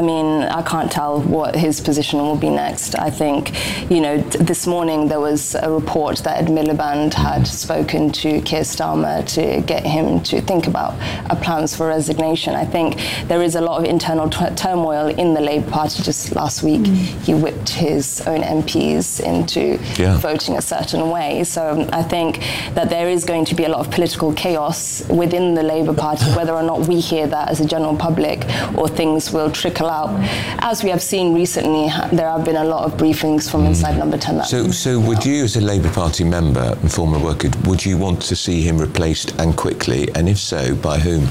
I mean, I can't tell what his position will be next. I think, this morning there was a report that Ed Miliband had spoken to Keir Starmer to get him to think about plans for resignation. I think there is a lot of internal turmoil in the Labour Party. Just last week, he whipped his own MPs into voting a certain way. So I think that there is going to be a lot of political chaos within the Labour Party, whether or not we hear that as a general public or things will trickle out. As we have seen recently, there have been a lot of briefings from inside Number 10. So would you, as a Labour Party member and former worker, would you want to see him replaced and quickly? And if so, by whom?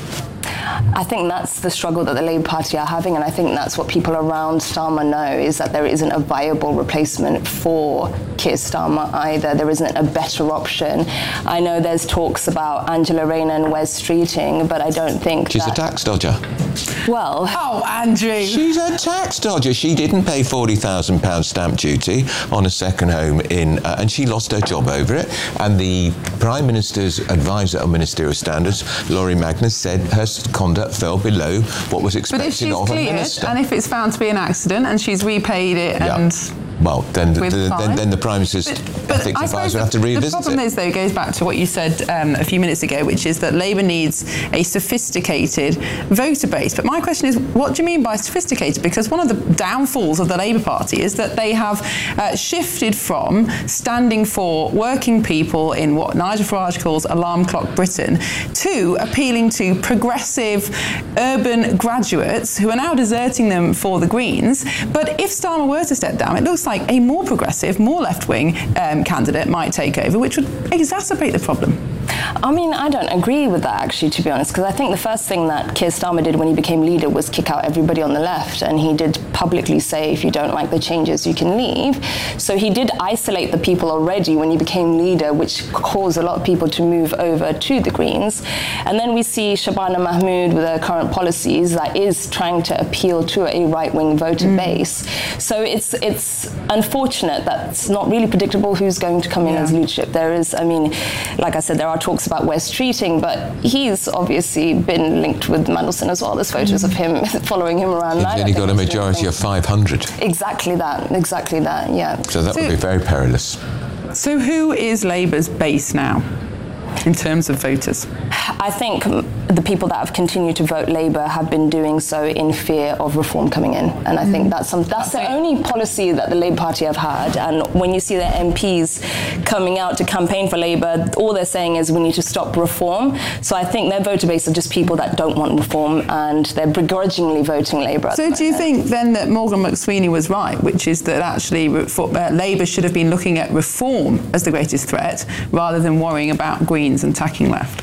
I think that's the struggle that the Labour Party are having, and I think that's what people around Starmer know, is that there isn't a viable replacement for Keir Starmer either. There isn't a better option. I know there's talks about Angela Rayner and Wes Streeting, but I don't think she's a tax dodger. Well... Oh, Andrew! She's a tax dodger. She didn't pay £40,000 stamp duty on a second home and she lost her job over it. And the Prime Minister's advisor on ministerial standards, Laurie Magnus, said her conduct fell below what was expected of a minister. And if it's found to be an accident and she's repaid it and... Well, then the Prime Minister's ethics advisor will have to revisit it. The problem is, though, it goes back to what you said a few minutes ago, which is that Labour needs a sophisticated voter base. But my question is, what do you mean by sophisticated? Because one of the downfalls of the Labour Party is that they have shifted from standing for working people in what Nigel Farage calls alarm clock Britain to appealing to progressive urban graduates who are now deserting them for the Greens. But if Starmer were to step down, it looks like a more progressive, more left-wing candidate might take over, which would exacerbate the problem. I mean, I don't agree with that, actually, to be honest, because I think the first thing that Keir Starmer did when he became leader was kick out everybody on the left, and he did publicly say, if you don't like the changes, you can leave. So he did isolate the people already when he became leader, which caused a lot of people to move over to the Greens. And then we see Shabana Mahmood with her current policies that is trying to appeal to a right-wing voter base. So it's unfortunate that it's not really predictable who's going to come in as leadership. There is, I mean, like I said, there are talks about Wes Streeting, but he's obviously been linked with Mandelson as well. There's photos of him following him around. He's only got a majority of 500. Exactly that, yeah. So that would be very perilous. So who is Labour's base now in terms of voters? I think the people that have continued to vote Labour have been doing so in fear of reform coming in, and I think that's the only policy that the Labour Party have had. And when you see their MPs coming out to campaign for Labour, all they're saying is we need to stop reform. So I think their voter base are just people that don't want reform, and they're begrudgingly voting Labour. So do you think then that Morgan McSweeney was right, which is that actually Labour should have been looking at reform as the greatest threat rather than worrying about Greens and tacking left?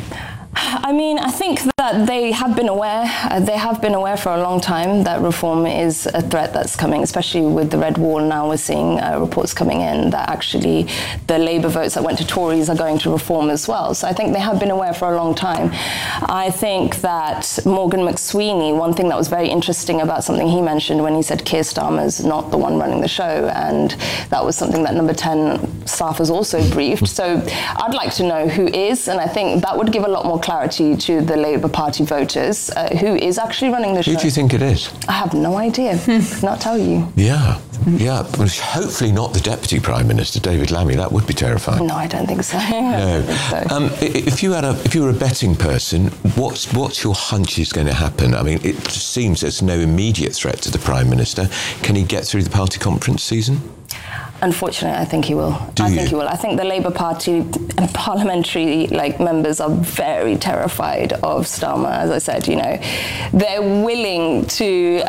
I mean, I think that they have been aware. They have been aware for a long time that reform is a threat that's coming, especially with the Red Wall. Now we're seeing reports coming in that actually the Labour votes that went to Tories are going to reform as well. So I think they have been aware for a long time. I think that Morgan McSweeney, one thing that was very interesting about something he mentioned when he said Keir Starmer's not the one running the show, and that was something that Number 10 staffers also briefed. So I'd like to know who is, and I think that would give a lot more clarity to the Labour Party voters, who is actually running the show. Who do you think it is? I have no idea. Could not tell you. Yeah. Well, hopefully not the Deputy Prime Minister, David Lammy. That would be terrifying. No, I don't think so. No. If you were a betting person, what's your hunch is going to happen? I mean, it seems there's no immediate threat to the Prime Minister. Can he get through the party conference season? Unfortunately, I think he will. I think he will. I think the Labour Party and parliamentary members are very terrified of Starmer. As I said, they're willing to,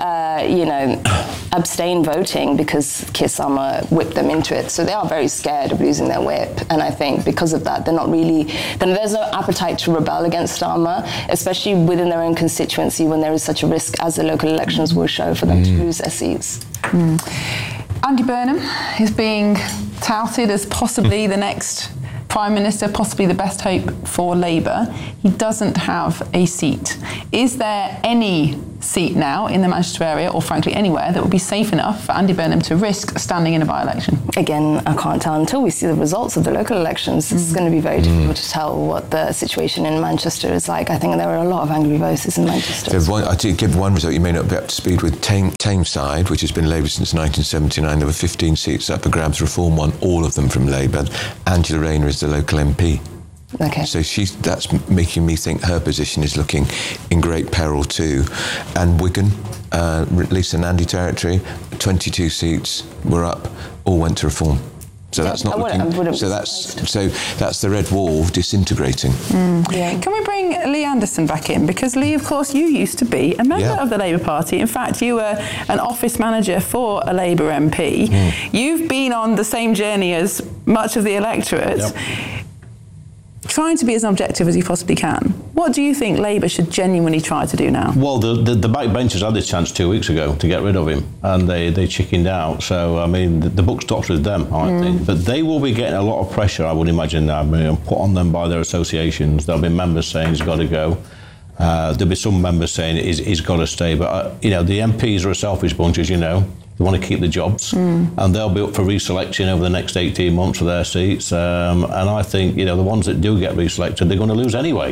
abstain voting because Keir Starmer whipped them into it. So they are very scared of losing their whip. And I think because of that, then there's no appetite to rebel against Starmer, especially within their own constituency when there is such a risk, as the local elections will show, for them to lose their seats. Andy Burnham is being touted as possibly the next Prime Minister, possibly the best hope for Labour. He doesn't have a seat. Is there any seat now in the Manchester area, or frankly anywhere, that would be safe enough for Andy Burnham to risk standing in a by-election? Again, I can't tell until we see the results of the local elections. It's going to be very difficult to tell what the situation in Manchester is like. I think there are a lot of angry voters in Manchester. I did give one result you may not be up to speed with. Tameside, which has been Labour since 1979, there were 15 seats up for grabs. Reform won all of them from Labour. Angela Rayner is the local MP. Okay. So that's making me think her position is looking in great peril too. And Wigan, Lisa Nandy territory, 22 seats were up, all went to Reform. So that's not looking. So that's the red wall disintegrating. Yeah. Can we bring Lee Anderson back in? Because Lee, of course, you used to be a member of the Labour Party. In fact, you were an office manager for a Labour MP. You've been on the same journey as much of the electorate. Yep. Trying to be as objective as you possibly can. What do you think Labour should genuinely try to do now? Well, the backbenchers had this chance 2 weeks ago to get rid of him, and they chickened out. So, I mean, the buck stops with them, I think. But they will be getting a lot of pressure, I would imagine, now, put on them by their associations. There'll be members saying he's got to go. There'll be some members saying he's got to stay. But, the MPs are a selfish bunch, as you know. They want to keep the jobs, and they'll be up for reselection over the next 18 months for their seats. And I think, the ones that do get reselected, they're going to lose anyway.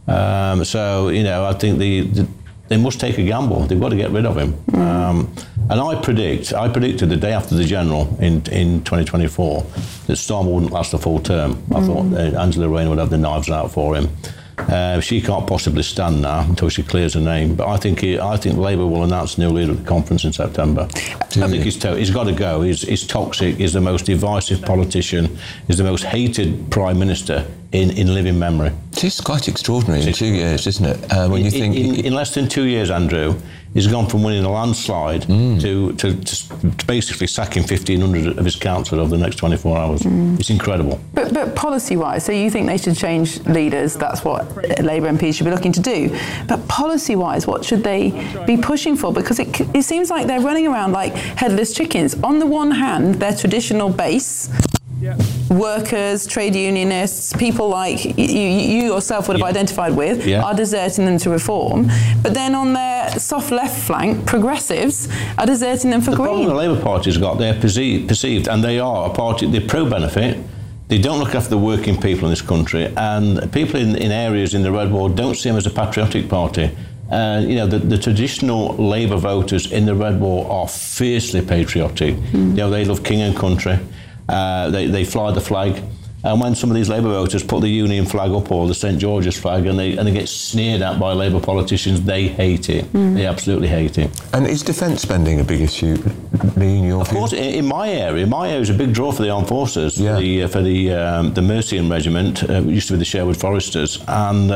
So, I think they must take a gamble. They've got to get rid of him. And I predicted the day after the general in 2024 that Starmer wouldn't last a full term. I thought Angela Rayner would have the knives out for him. She can't possibly stand now until she clears her name. But I think Labour will announce a new leader at the conference in September. I think he's got to go. He's toxic. He's the most divisive politician. He's the most hated Prime Minister in living memory. It's quite extraordinary in 2 years, isn't it? When you think in less than 2 years, Andrew, he's gone from winning a landslide to basically sacking 1,500 of his councillors over the next 24 hours. It's incredible. But policy-wise, so you think they should change leaders? That's what Labour MPs should be looking to do. But policy-wise, what should they be pushing for? Because it seems like they're running around like headless chickens. On the one hand, their traditional base, workers, trade unionists, people like you yourself would have identified with, are deserting them to Reform. But then on their soft left flank, progressives are deserting them for Green. The problem the Labour Party's got, they're perceived, and they are a party, they're pro-benefit. They don't look after the working people in this country, and people in areas in the Red Wall don't see them as a patriotic party. The traditional Labour voters in the Red Wall are fiercely patriotic. They love king and country. They fly the flag, and when some of these Labour voters put the Union flag up or the St George's flag and they get sneered at by Labour politicians, they hate it. They absolutely hate it. And is defence spending a big issue, Lee, in your view? Of course, in my area is a big draw for the armed forces. For the Mercian Regiment, it used to be the Sherwood Foresters, and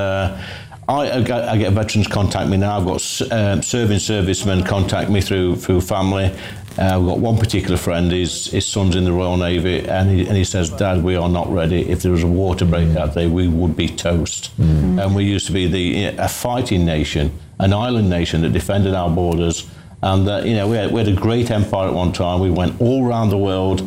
I get veterans contact me now. I've got serving servicemen contact me through family. We've got one particular friend, his son's in the Royal Navy, and he says, Dad, we are not ready. If there was a war to break out there, we would be toast. And we used to be a fighting nation, an island nation that defended our borders. And we had a great empire at one time. We went all around the world.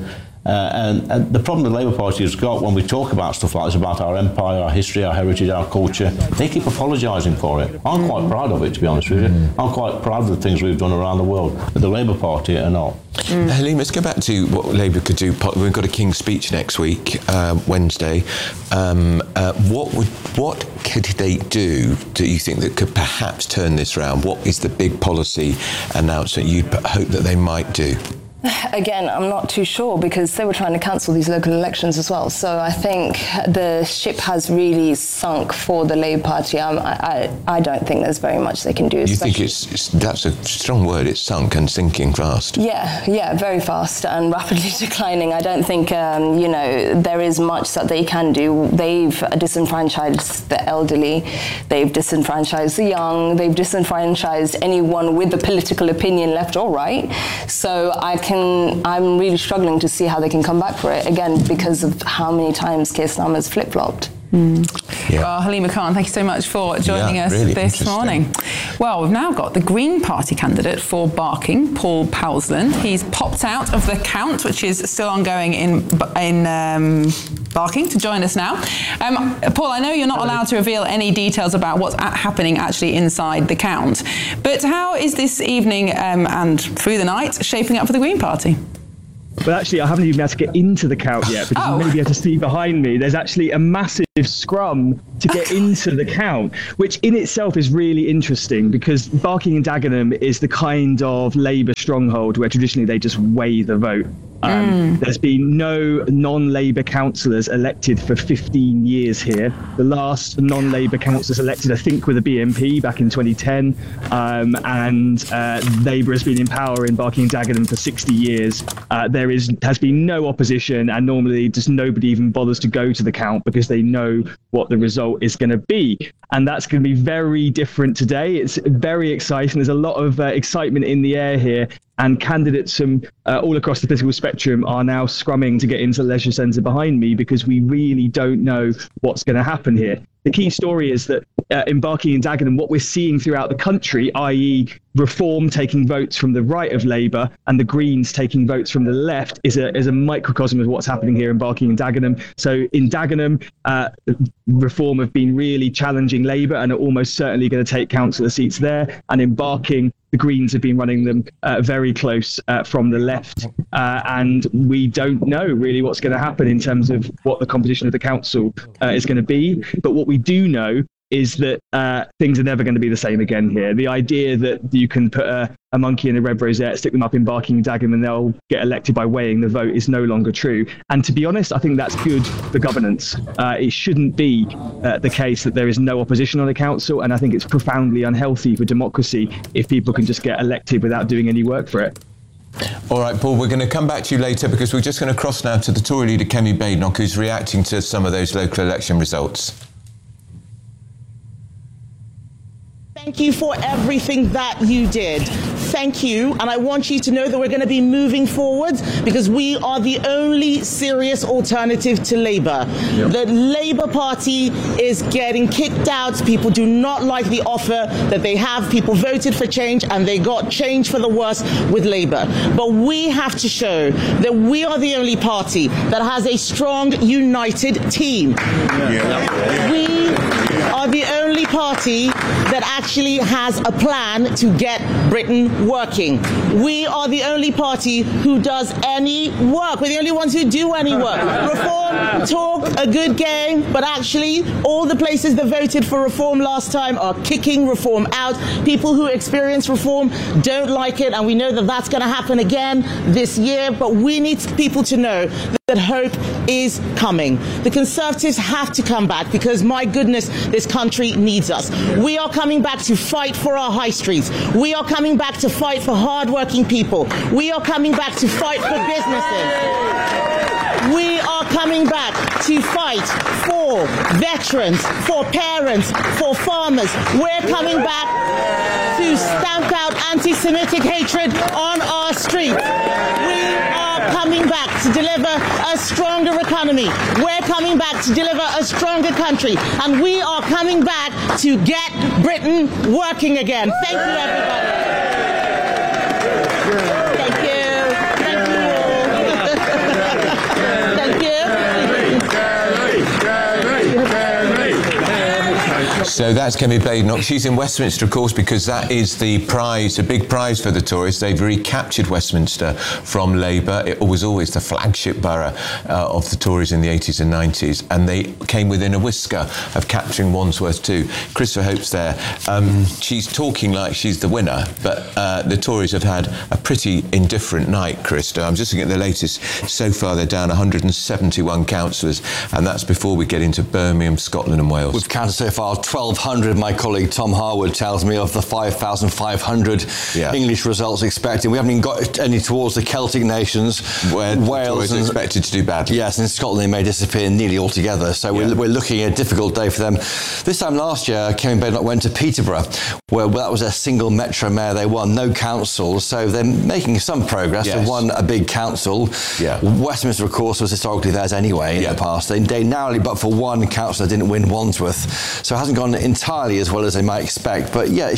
And the problem the Labour Party has got when we talk about stuff like this, about our empire, our history, our heritage, our culture, they keep apologising for it. I'm quite proud of it, to be honest with you. I'm quite proud of the things we've done around the world, but the Labour Party are not. Helene, let's go back to what Labour could do. We've got a King's Speech next week, Wednesday. What could they do, you think, that could perhaps turn this round? What is the big policy announcement you'd hope that they might do? Again, I'm not too sure, because they were trying to cancel these local elections as well. So I think the ship has really sunk for the Labour Party. I don't think there's very much they can do. You think that's a strong word, it's sunk and sinking fast? Yeah, very fast and rapidly declining. I don't think, there is much that they can do. They've disenfranchised the elderly, they've disenfranchised the young, they've disenfranchised anyone with a political opinion, left or right. So I'm really struggling to see how they can come back for it, again, because of how many times Keir Starmer's flip-flopped. Well, Halima Khan, thank you so much for joining us really this morning. Well, we've now got the Green Party candidate for Barking, Paul Powsland. He's popped out of the count, which is still ongoing in Barking to join us now. Paul, I know you're not allowed to reveal any details about what's happening actually inside the count, but how is this evening and through the night shaping up for the Green Party? Well, actually, I haven't even been able to get into the count yet, because you may be able to see behind me, there's actually a massive scrum to get into the count, which in itself is really interesting, because Barking and Dagenham is the kind of Labour stronghold where traditionally they just weigh the vote. There's been no non-Labour councillors elected for 15 years here. The last non-Labour councillors elected, I think, were the BNP back in 2010, and Labour has been in power in Barking and Dagenham for 60 years. There has been no opposition, and normally just nobody even bothers to go to the count because they know what the result is going to be. And that's going to be very different today. It's very exciting. There's a lot of excitement in the air here. And candidates from all across the political spectrum are now scrumming to get into the leisure centre behind me, because we really don't know what's going to happen here. The key story is that in Barking and Dagenham, what we're seeing throughout the country, i.e. Reform taking votes from the right of Labour and the Greens taking votes from the left, is a microcosm of what's happening here in Barking and Dagenham. So in Dagenham, Reform have been really challenging Labour and are almost certainly going to take councillor seats there. And in Barking, the Greens have been running them very close from the left. And we don't know really what's going to happen in terms of what the composition of the council is going to be. But what we do know is that things are never going to be the same again here. The idea that you can put a monkey in a red rosette, stick them up in Barking and Dagenham, and they'll get elected by weighing the vote is no longer true. And to be honest, I think that's good for governance. It shouldn't be the case that there is no opposition on a council, and I think it's profoundly unhealthy for democracy if people can just get elected without doing any work for it. All right, Paul, we're going to come back to you later, because we're just going to cross now to the Tory leader, Kemi Badenoch, who's reacting to some of those local election results. Thank you for everything that you did. Thank you. And I want you to know that we're going to be moving forward, because we are the only serious alternative to Labour. Yep. The Labour Party is getting kicked out. People do not like the offer that they have. People voted for change, and they got change for the worse with Labour. But we have to show that we are the only party that has a strong, united team. Yeah. We are the only party that actually has a plan to get Britain working. We are the only party who does any work. We're the only ones who do any work. Reform, talk, a good game, but actually all the places that voted for Reform last time are kicking Reform out. People who experience Reform don't like it, and we know that that's going to happen again this year, but we need people to know that hope is coming. The Conservatives have to come back, because my goodness, this country needs us. We are coming back to fight for our high streets. We are coming back to fight for hard-working people. We are coming back to fight for businesses. We are coming back to fight for veterans, for parents, for farmers. We're coming back to stamp out anti-Semitic hatred on our streets. We are coming back to deliver a stronger economy. We're coming back to deliver a stronger country. And we are coming back to get Britain working again. Thank you, everybody. Thank you. Thank you. Thank you. So that's Kemi Badenoch. She's in Westminster, of course, because that is the prize, a big prize for the Tories. They've recaptured Westminster from Labour. It was always the flagship borough of the Tories in the 80s and 90s, and they came within a whisker of capturing Wandsworth too. Christopher Hope's there. She's talking like she's the winner, but the Tories have had a pretty indifferent night, Christo. I'm just looking at the latest. So far, they're down 171 councillors, and that's before we get into Birmingham, Scotland and Wales. We've counted so far 1,200, my colleague Tom Harwood tells me, of the 5,500 English results expected. We haven't even got any towards the Celtic nations, where Wales is expected to do badly. Yes, and in Scotland they may disappear nearly altogether. So we're looking at a difficult day for them. This time last year, Kemi Badenoch went to Peterborough, where that was a single metro mayor they won, no council. So they're making some progress. Yes. They won a big council. Yeah. Westminster, of course, was historically theirs anyway in the past. They narrowly, but for one councillor, didn't win Wandsworth. So it hasn't gone entirely as well as they might expect. But yeah,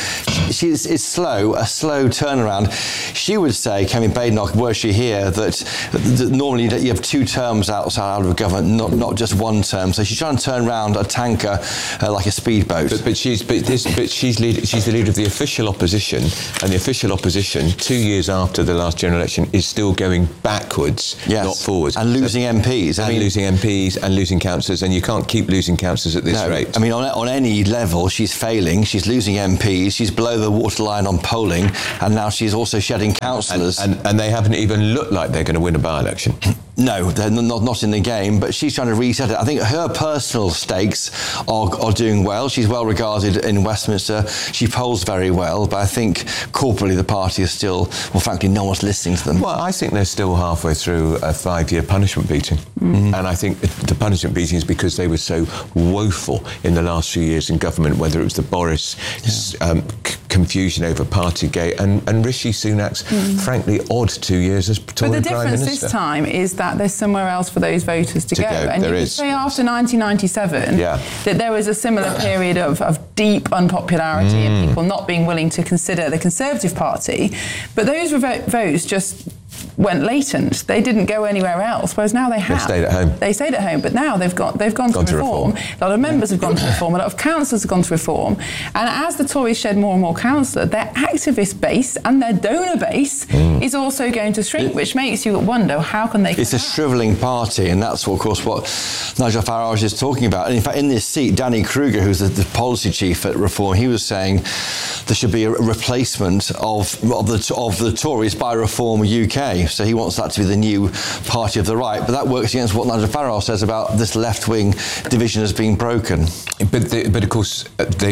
it's slow, a slow turnaround. She would say, Kemi Badenoch, were she here, that normally you have 2 terms out of government, not just 1 term. So she's trying to turn around a tanker like a speedboat. But she's the leader of the official opposition, and the official opposition, 2 years after the last general election, is still going backwards, not forwards, and losing MPs, losing MPs and losing councillors, and you can't keep losing councillors at this rate. I mean, on any level, she's failing. She's losing MPs. She's below the waterline on polling, and now she's also shedding councillors. And they haven't even looked like they're going to win a by-election. No, they're not in the game, but she's trying to reset it. I think her personal stakes are doing well. She's well regarded in Westminster. She polls very well, but I think corporately the party is still, well, frankly, no one's listening to them. Well, I think they're still halfway through a 5-year punishment beating. And I think the punishment beating is because they were so woeful in the last few years in government, whether it was the Boris confusion over Partygate and Rishi Sunak's, frankly, odd 2 years as Tory Prime Minister. But the difference this time is that there's somewhere else for those voters to go. And there you could say after 1997 that there was a similar period of deep unpopularity and people not being willing to consider the Conservative Party. But those votes just went latent. They didn't go anywhere else, whereas now they have. They stayed at home. They stayed at home, but now they've gone to reform. A lot of members have gone to reform. A lot of councillors have gone to reform. And as the Tories shed more and more councillors, their activist base and their donor base is also going to shrink, which makes you wonder how can they... It's a shrivelling party, and that's, of course, what Nigel Farage is talking about. And in fact, in this seat, Danny Kruger, who's the policy chief at Reform, he was saying there should be a replacement of the Tories by Reform UK. So he wants that to be the new party of the right. But that works against what Nigel Farage says about this left-wing division as being broken. But of course,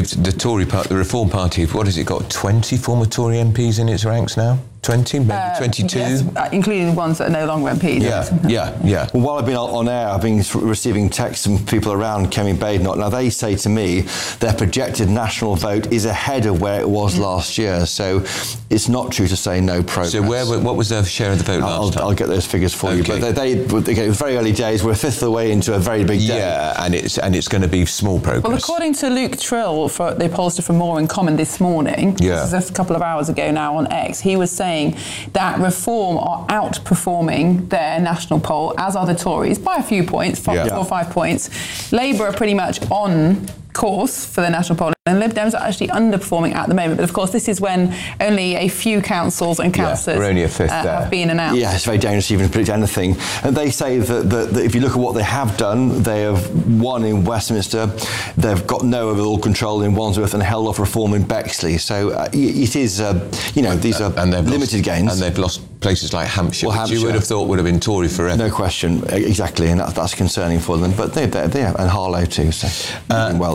the Reform Party, what has it got, 20 former Tory MPs in its ranks now? 20, maybe 22? Yes, including the ones that are no longer MPs. Yeah. Well, while I've been on air, I've been receiving texts from people around Kemi Badenoch. Now, they say to me their projected national vote is ahead of where it was last year. So it's not true to say no progress. So what was their share of the vote last time? I'll get those figures for you. But it was very early days. We're a fifth of the way into a very big day. Yeah, and it's going to be small progress. Well, according to Luke Trill, the pollster from More in Common this morning, this is a couple of hours ago now on X, he was saying that Reform are outperforming their national poll, as are the Tories, by a few points, 4 or 5 points. Labour are pretty much on course for the national poll, and Lib Dems are actually underperforming at the moment. But of course, this is when only a few councils and councillors we're only a fifth have been announced. Yeah, it's very dangerous to even predict anything. And they say that if you look at what they have done, they have won in Westminster, they've got no overall control in Wandsworth, and held off Reform in Bexley. So it is, these are limited gains. And they've lost places like Hampshire, which you would have thought would have been Tory forever. No question, exactly, and that's concerning for them. But they're and Harlow too. So well.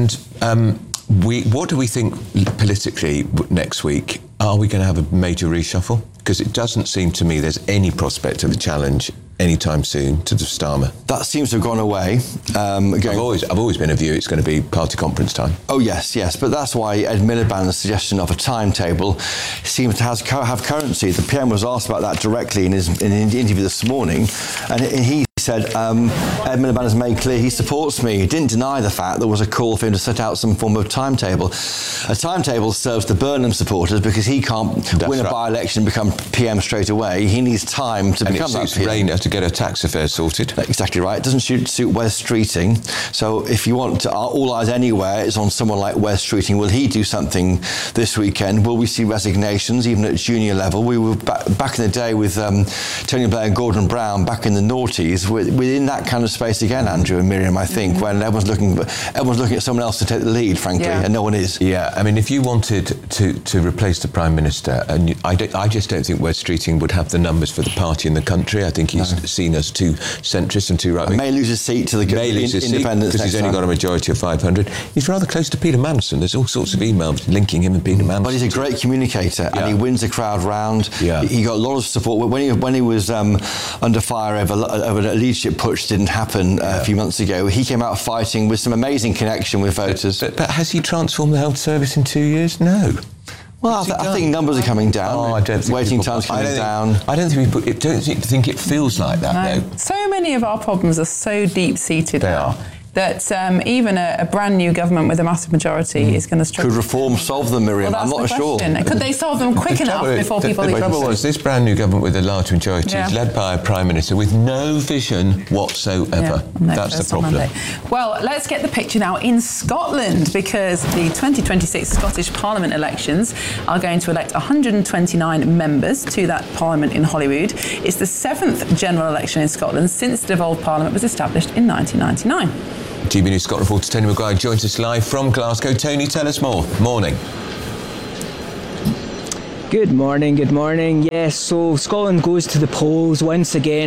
What do we think politically next week? Are we going to have a major reshuffle? Because it doesn't seem to me there's any prospect of a challenge anytime soon to Starmer. That seems to have gone away. I've always been of view it's going to be party conference time. Oh yes, but that's why Ed Miliband's suggestion of a timetable seems to have currency. The PM was asked about that directly in an interview this morning, and he said, Ed Miliband has made clear he supports me. He didn't deny the fact there was a call for him to set out some form of timetable. A timetable serves the Burnham supporters because he can't win a by-election and become PM straight away. He needs time to become that PM. Rayner to get a tax affair sorted. Exactly right. It doesn't suit Wes Streeting. So if you want all eyes anywhere is on someone like Wes Streeting. Will he do something this weekend? Will we see resignations even at junior level? We were back in the day with Tony Blair and Gordon Brown back in the noughties. Within that kind of space again, Andrew and Miriam, I think, when everyone's looking at someone else to take the lead, frankly, and no one is. Yeah, I mean, if you wanted to replace the Prime Minister, and I just don't think Wes Streeting would have the numbers for the party in the country. I think he's seen as too centrist and too right-wing. May lose his seat to the independents because he's only got a majority of 500. He's rather close to Peter Mandelson. There's all sorts of emails linking him and Peter Mandelson. But he's a great communicator, and he wins the crowd round. Yeah. He got a lot of support when he was under fire over a leadership push didn't happen a few months ago. He came out fighting with some amazing connection with voters. But has he transformed the health service in 2 years? No. Well, I think numbers are coming down. I don't think waiting times coming down. I don't think it feels like that, though. So many of our problems are so deep-seated now. that even a brand new government with a massive majority is going to struggle. Could reform solve them, Miriam? Well, I'm not sure. Could they solve them quick enough before people leave? The trouble was, this brand new government with a large majority is led by a Prime Minister with no vision whatsoever. That's the problem. Well, let's get the picture now in Scotland, because the 2026 Scottish Parliament elections are going to elect 129 members to that Parliament in Holyrood. It's the 7th general election in Scotland since the devolved Parliament was established in 1999. GB News Scotland reporter Tony Maguire joins us live from Glasgow. Tony, tell us more. Morning. Good morning, good morning. Yes, so Scotland goes to the polls once again.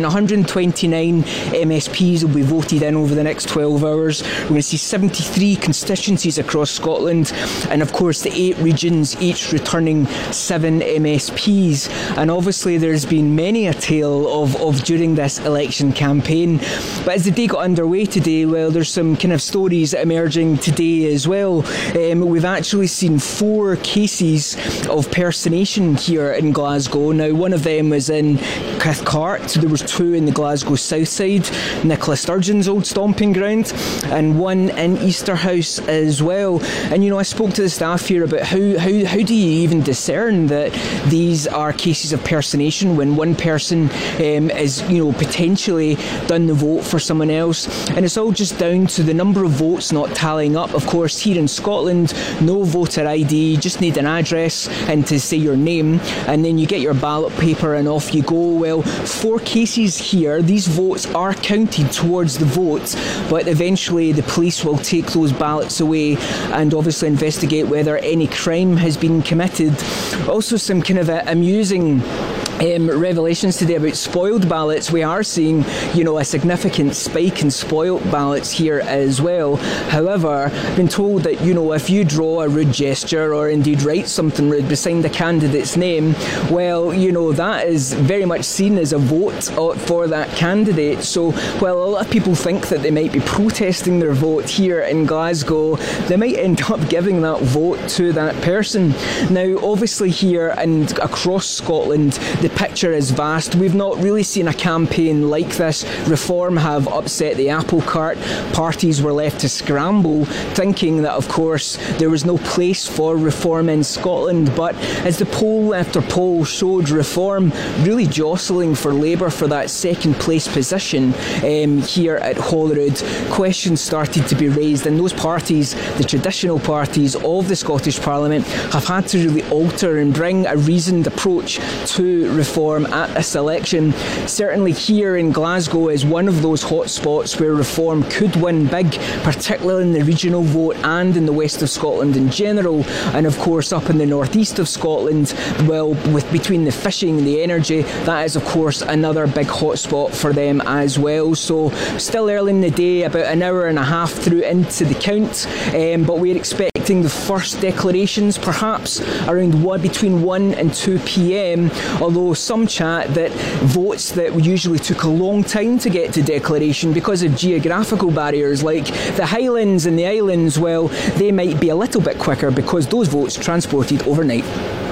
129 MSPs will be voted in over the next 12 hours. We're going to see 73 constituencies across Scotland, and of course the 8 regions, each returning 7 MSPs. And obviously there's been many a tale of during this election campaign. But as the day got underway today, well, there's some kind of stories emerging today as well. We've actually seen 4 cases of personation here in Glasgow. Now, one of them was in Cathcart. There was 2 in the Glasgow south side, Nicola Sturgeon's old stomping ground, and 1 in Easterhouse as well. And I spoke to the staff here about how do you even discern that these are cases of personation when one person is potentially done the vote for someone else. And it's all just down to the number of votes not tallying up. Of course, here in Scotland, no voter ID, just need an address and to say your name, and then you get your ballot paper and off you go. Well, 4 cases here. These votes are counted towards the vote, but eventually the police will take those ballots away and obviously investigate whether any crime has been committed. Also, some kind of amusing revelations today about spoiled ballots. We are seeing, a significant spike in spoiled ballots here as well. However, I've been told that, if you draw a rude gesture or indeed write something rude beside the candidate's name, well, that is very much seen as a vote for that candidate. So, while a lot of people think that they might be protesting their vote here in Glasgow, they might end up giving that vote to that person. Now, obviously here and across Scotland, the picture is vast. We've not really seen a campaign like this. Reform have upset the apple cart. Parties were left to scramble, thinking that, of course, there was no place for reform in Scotland. But as the poll after poll showed, Reform really jostling for Labour for that second place position here at Holyrood, questions started to be raised, and those parties, the traditional parties of the Scottish Parliament, have had to really alter and bring a reasoned approach to reform at this election. Certainly here in Glasgow is one of those hot spots where Reform could win big, particularly in the regional vote and in the west of Scotland in general, and of course up in the northeast of Scotland, well, with between the fishing and the energy, that is of course another big hot spot for them as well. So still early in the day, about an hour and a half through into the count, but we're expecting the first declarations perhaps around between 1 and 2 p.m, although some chat that votes that usually took a long time to get to declaration because of geographical barriers like the Highlands and the Islands, well, they might be a little bit quicker because those votes transported overnight.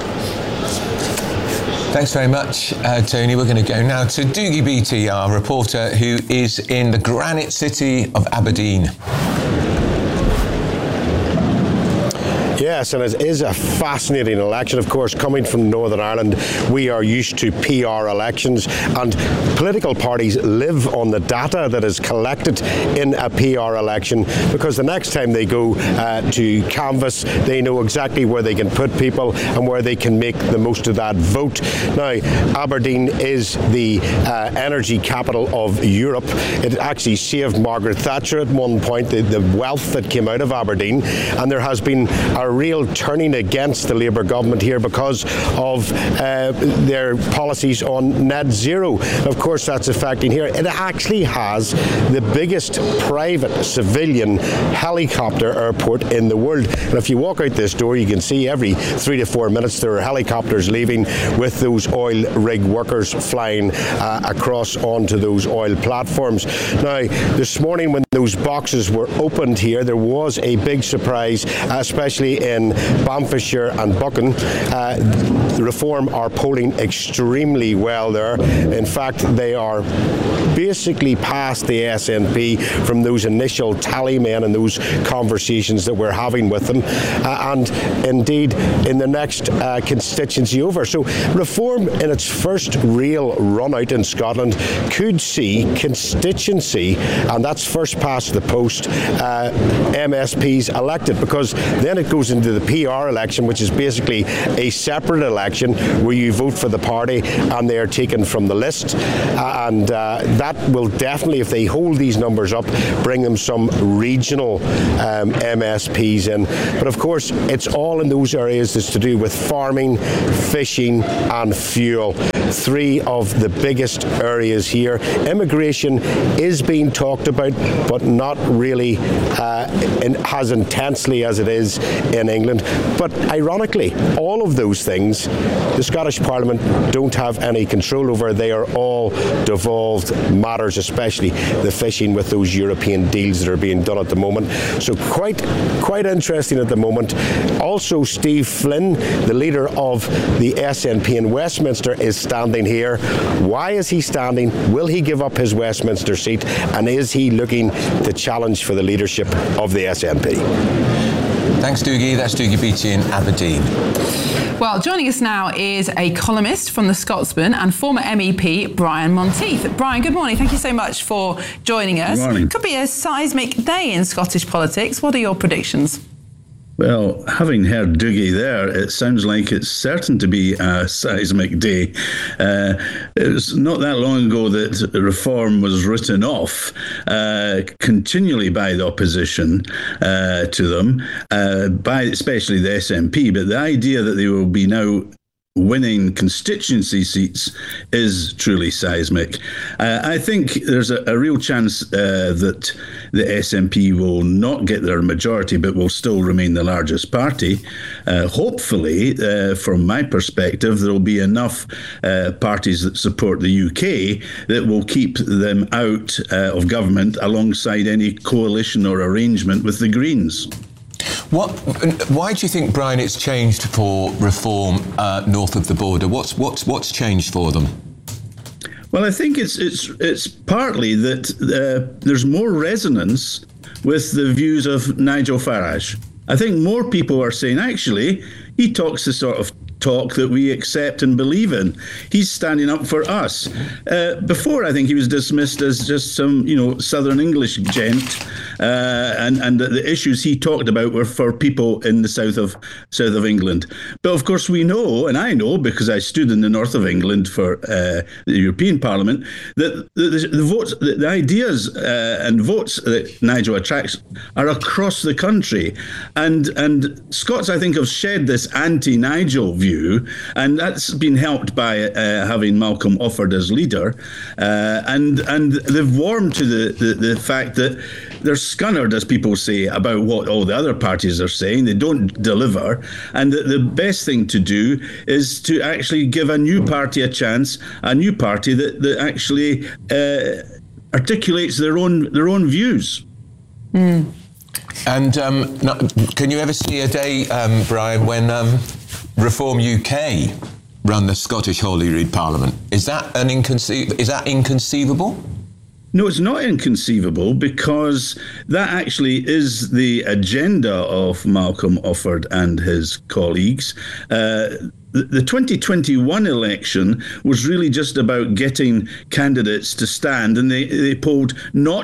Thanks very much, Tony. We're going to go now to Doogie Beattie, our reporter who is in the granite city of Aberdeen. Yes, and it is a fascinating election. Of course, coming from Northern Ireland, we are used to PR elections, and political parties live on the data that is collected in a PR election, because the next time they go to canvass, they know exactly where they can put people and where they can make the most of that vote. Now, Aberdeen is the energy capital of Europe. It actually saved Margaret Thatcher at one point, the wealth that came out of Aberdeen, and there has been a real turning against the Labour government here because of their policies on net zero. Of course, that's affecting here. It actually has the biggest private civilian helicopter airport in the world. And if you walk out this door, you can see every 3 to 4 minutes there are helicopters leaving with those oil rig workers flying across onto those oil platforms. Now, this morning when those boxes were opened here, there was a big surprise, especially in Banffshire and Buchan. Reform are polling extremely well there. In fact, they are basically past the SNP from those initial tally men and those conversations that we're having with them, and indeed in the next constituency over. So Reform, in its first real run out in Scotland, could see constituency, and that's first past the post, MSPs elected, because then it goes into the PR election, which is basically a separate election where you vote for the party and they are taken from the list, and that will definitely, if they hold these numbers up, bring them some regional MSPs in. But of course, it's all in those areas that's to do with farming, fishing and fuel. Three of the biggest areas here. Immigration is being talked about, but not really as intensely as it is in England. But ironically, all of those things the Scottish Parliament don't have any control over. They are all devolved matters, especially the fishing with those European deals that are being done at the moment. So quite interesting at the moment. Also, Steve Flynn, the leader of the SNP in Westminster, is standing here. Why is he standing? Will he give up his Westminster seat? And is he looking to challenge for the leadership of the SNP? Thanks, Dougie. That's Dougie Beattie in Aberdeen. Well, joining us now is a columnist from The Scotsman and former MEP Brian Monteith. Brian, good morning. Thank you so much for joining us. Good morning. Could be a seismic day in Scottish politics. What are your predictions? Well, having heard Dougie there, it sounds like it's certain to be a seismic day. It was not that long ago that Reform was written off continually by the opposition to them, by especially the SNP. But the idea that they will be now winning constituency seats is truly seismic. I think there's a real chance that the SNP will not get their majority, but will still remain the largest party. Hopefully, from my perspective, there will be enough parties that support the UK that will keep them out of government alongside any coalition or arrangement with the Greens. Why do you think, Brian, it's changed for Reform north of the border? What's changed for them? Well, I think it's partly that there's more resonance with the views of Nigel Farage. I think more people are saying, actually, he talks the sort of talk that we accept and believe in. He's standing up for us. Before, I think he was dismissed as just some, Southern English gent, and the issues he talked about were for people in the south of England. But of course, we know, and I know because I stood in the north of England for the European Parliament, that the votes, the ideas and votes that Nigel attracts are across the country, and Scots, I think, have shed this anti-Nigel view. And that's been helped by having Malcolm Offord as leader, and they've warmed to the fact that they're scunnered, as people say, about what all the other parties are saying. They don't deliver, and that the best thing to do is to actually give a new party a chance, a new party that actually articulates their own views. Mm. And can you ever see a day, Brian, when Reform UK run the Scottish Holyrood Parliament? Is that inconceivable? No, it's not inconceivable, because that actually is the agenda of Malcolm Offord and his colleagues. The 2021 election was really just about getting candidates to stand, and they polled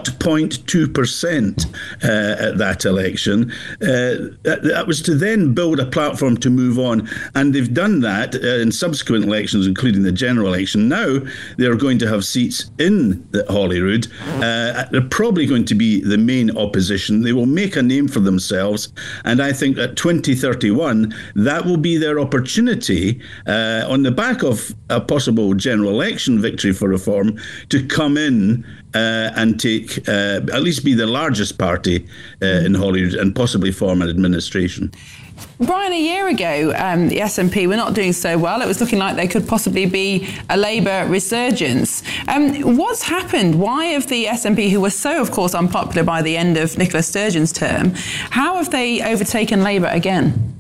0.2% at that election. That was to then build a platform to move on, and they've done that in subsequent elections, including the general election. Now they're going to have seats in the Holyrood. They're probably going to be the main opposition. They will make a name for themselves, and I think at 2031 that will be their opportunity, on the back of a possible general election victory for Reform, to come in and take, at least be the largest party in Holyrood and possibly form an administration. Brian, a year ago, the SNP were not doing so well. It was looking like they could possibly be a Labour resurgence. What's happened? Why have the SNP, who were so, of course, unpopular by the end of Nicola Sturgeon's term, how have they overtaken Labour again?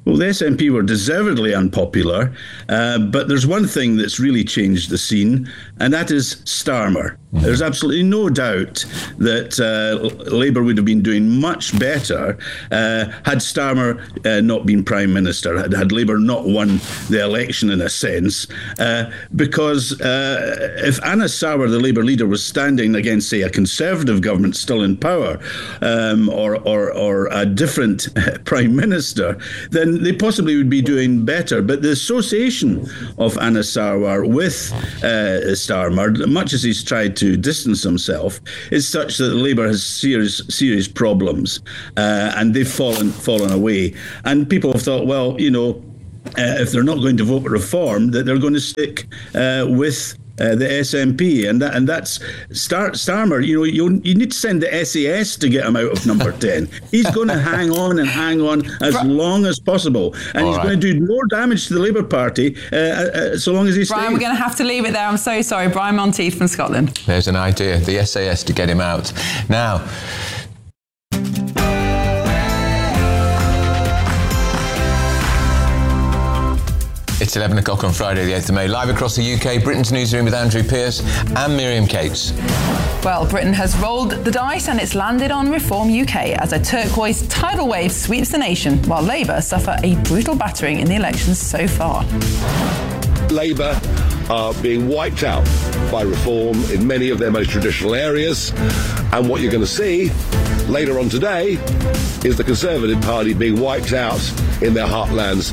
Well, the SNP were deservedly unpopular, but there's one thing that's really changed the scene, and that is Starmer. There's absolutely no doubt that Labour would have been doing much better had Starmer not been Prime Minister, had Labour not won the election in a sense, because if Anas Sarwar, the Labour leader, was standing against, say, a Conservative government still in power, or a different Prime Minister, then they possibly would be doing better. But the association of Anas Sarwar with Starmer, much as he's tried to distance himself, is such that Labour has serious problems, and they've fallen away. And people have thought, well, if they're not going to vote for reform, that they're going to stick with the SNP, and that's Starmer. You need to send the SAS to get him out of number 10. He's going to hang on as long as possible, and he's going to do more damage to the Labour Party so long as he stays. Brian, we're going to have to leave it there. I'm so sorry. Brian Monteith from Scotland. There's an idea, the SAS to get him out. Now, it's 11 o'clock on Friday, the 8th of May. Live across the UK, Britain's newsroom with Andrew Pearce and Miriam Cates. Well, Britain has rolled the dice and it's landed on Reform UK as a turquoise tidal wave sweeps the nation, while Labour suffer a brutal battering in the elections so far. Labour are being wiped out by Reform in many of their most traditional areas, and what you're going to see later on today is the Conservative Party being wiped out in their heartlands.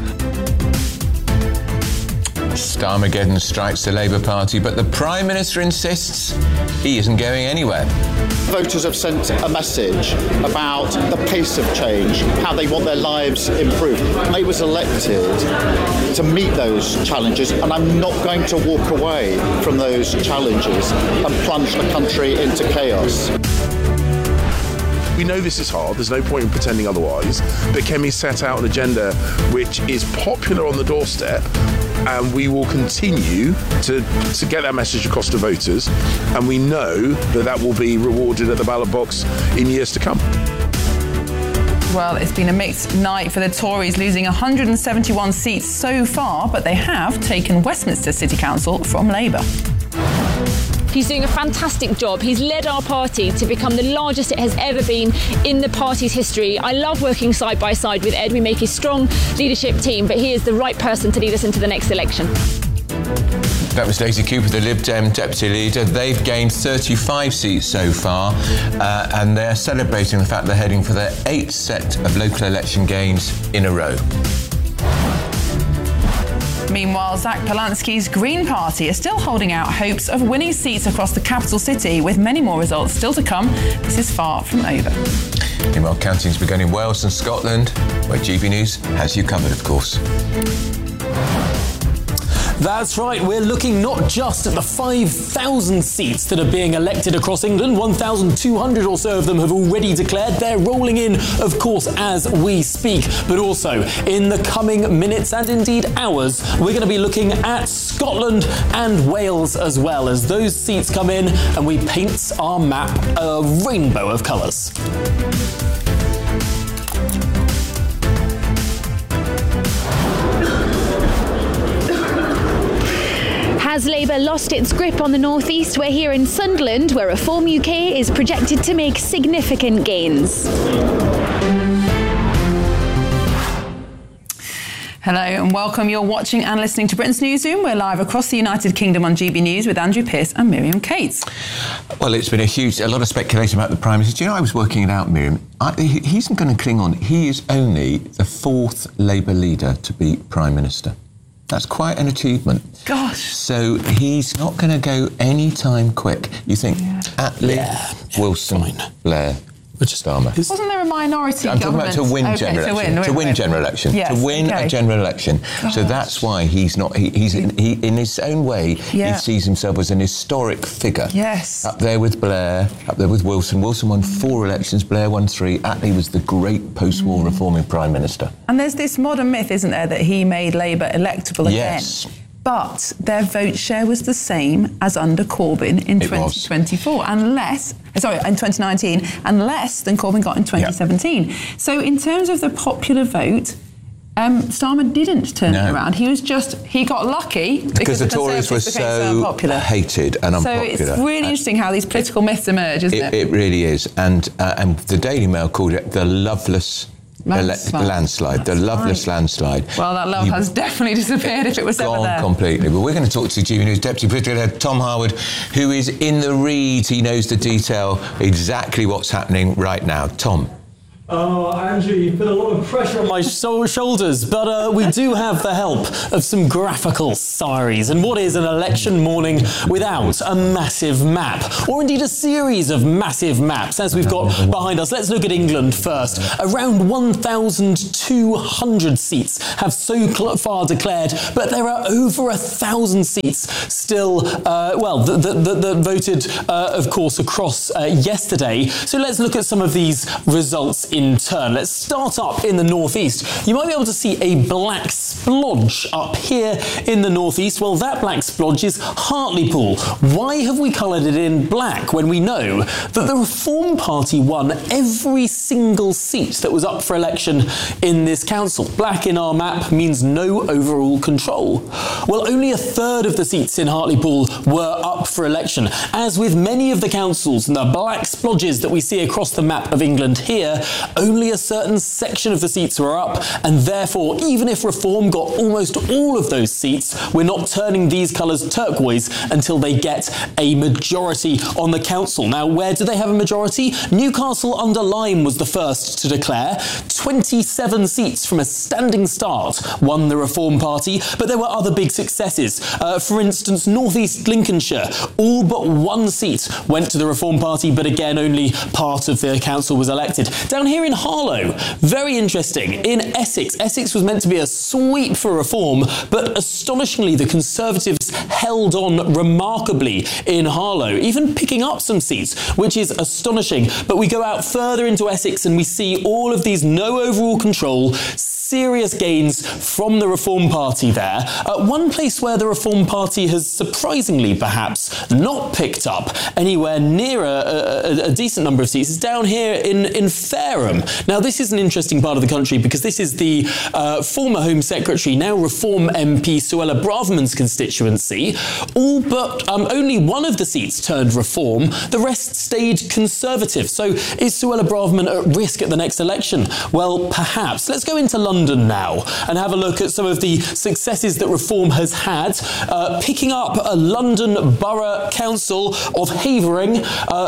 Starmageddon strikes the Labour Party, but the Prime Minister insists he isn't going anywhere. Voters have sent a message about the pace of change, how they want their lives improved. Labour's elected to meet those challenges, and I'm not going to walk away from those challenges and plunge the country into chaos. We know this is hard, there's no point in pretending otherwise, but Kemi set out an agenda which is popular on the doorstep, and we will continue to get that message across to voters, and we know that will be rewarded at the ballot box in years to come. Well, it's been a mixed night for the Tories, losing 171 seats so far, but they have taken Westminster City Council from Labour. He's doing a fantastic job. He's led our party to become the largest it has ever been in the party's history. I love working side by side with Ed. We make a strong leadership team, but he is the right person to lead us into the next election. That was Daisy Cooper, the Lib Dem deputy leader. They've gained 35 seats so far, and they're celebrating the fact they're heading for their 8th set of local election gains in a row. Meanwhile, Zach Polanski's Green Party is still holding out hopes of winning seats across the capital city, with many more results still to come. This is far from over. Meanwhile, counting's begun in Wales and Scotland, where GB News has you covered, of course. That's right, we're looking not just at the 5,000 seats that are being elected across England. 1,200 or so of them have already declared. They're rolling in, of course, as we speak. But also, in the coming minutes and indeed hours, we're going to be looking at Scotland and Wales as well, as those seats come in and we paint our map a rainbow of colours. Has Labour lost its grip on the North East? We're here in Sunderland, where Reform UK is projected to make significant gains. Hello and welcome. You're watching and listening to Britain's Newsroom. We're live across the United Kingdom on GB News with Andrew Pearce and Miriam Cates. Well, it's been a lot of speculation about the Prime Minister. Do you know, I was working it out, Miriam. He isn't going to cling on. He is only the 4th Labour leader to be Prime Minister. That's quite an achievement. Gosh. So he's not going to go any time quick. You think Attlee, Wilson, Blair, Starmer. Wasn't there a minority I'm talking about to win general election. To win general election. Yes, to win a general election. Gosh. So that's why he's not. He in his own way, he sees himself as an historic figure. Yes. Up there with Blair, up there with Wilson. Wilson won 4 elections. Blair won 3. Attlee was the great post-war reforming Prime Minister. And there's this modern myth, isn't there, that he made Labour electable again. Yes. But their vote share was the same as under Corbyn in 2024, in 2019, and less than Corbyn got in 2017. So in terms of the popular vote, Starmer didn't turn it around. He got lucky because the Tories were so unpopular. hated and unpopular. So it's really interesting how these political myths emerge, isn't it? It really is. And the Daily Mail called it the loveless landslide. The loveless landslide. Well, that love has definitely disappeared if it was ever there. Completely. But we're going to talk to GB News Deputy Political Head Tom Harwood, who is in the reads. He knows the detail, exactly what's happening right now. Tom. Oh, Andrew, you've put a lot of pressure on my shoulders, but we do have the help of some graphical sires. And what is an election morning without a massive map? Or indeed a series of massive maps, as we've got behind us. Let's look at England first. Around 1,200 seats have so far declared, but there are over 1,000 seats still, that voted, of course, across yesterday. So let's look at some of these results in turn. Let's start up in the northeast. You might be able to see a black splodge up here in the northeast. Well, that black splodge is Hartlepool. Why have we coloured it in black when we know that the Reform Party won every single seat that was up for election in this council? Black in our map means no overall control. Well, only a third of the seats in Hartlepool were up for election. As with many of the councils and the black splodges that we see across the map of England here, only a certain section of the seats were up, and therefore, even if Reform got almost all of those seats, we're not turning these colours turquoise until they get a majority on the council. Now, where do they have a majority? Newcastle under Lyme was the first to declare. 27 seats from a standing start won the Reform Party, but there were other big successes. For instance, North East Lincolnshire, all but one seat went to the Reform Party, but again, only part of the council was elected. Down here in Harlow, very interesting. In Essex was meant to be a sweep for Reform, but astonishingly, the Conservatives held on remarkably in Harlow, even picking up some seats, which is astonishing. But we go out further into Essex and we see all of these no overall control, serious gains from the Reform Party there. One place where the Reform Party has surprisingly perhaps not picked up anywhere near a decent number of seats is down here in Fareham. Now, this is an interesting part of the country because this is the former Home Secretary, now Reform MP Suella Braverman's constituency. All but only one of the seats turned Reform. The rest stayed Conservative. So is Suella Braverman at risk at the next election? Well, perhaps. Let's go into London now and have a look at some of the successes that Reform has had. Picking up a London Borough Council of Havering,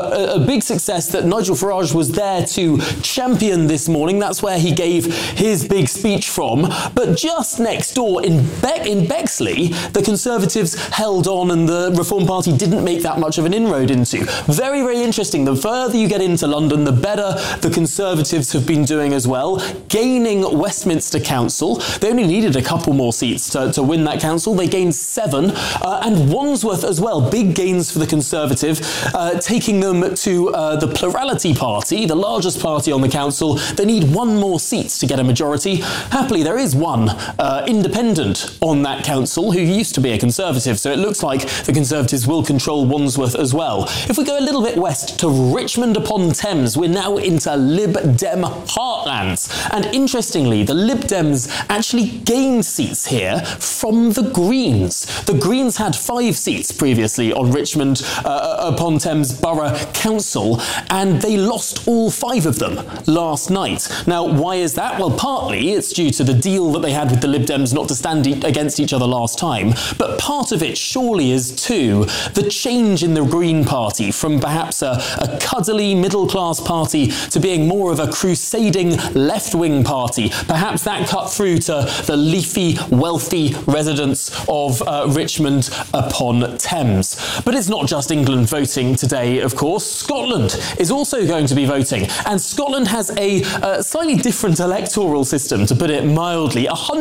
a big success that Nigel Farage was there to champion this morning. That's where he gave his big speech from. But just next door in Bexley, the Conservatives held on and the Reform Party didn't make that much of an inroad into. Very, very interesting. The further you get into London, the better the Conservatives have been doing as well, gaining Westminster Council. They only needed a couple more seats to win that council. They gained 7. And Wandsworth as well, big gains for the Conservative, taking them to the Plurality Party, the largest party on the council. They need 1 more seat to get a majority. Happily, there is one independent on that council who used to be a Conservative, so it looks like the Conservatives will control Wandsworth as well. If we go a little bit west to Richmond upon Thames, we're now into Lib Dem heartlands. And interestingly, the Lib Dems actually gained seats here from the Greens. The Greens had 5 seats previously on Richmond upon Thames Borough Council, and they lost all 5 of them last night. Now, why is that? Well, partly it's due to the deal that they had with the Lib Dems not to stand against each other last time, but part of it surely is too the change in the Green Party from perhaps a cuddly middle-class party to being more of a crusading left-wing party. Perhaps that cut through to the leafy, wealthy residents of Richmond upon Thames. But it's not just England voting today, of course. Scotland is also going to be voting, and Scotland has a slightly different electoral system, to put it mildly.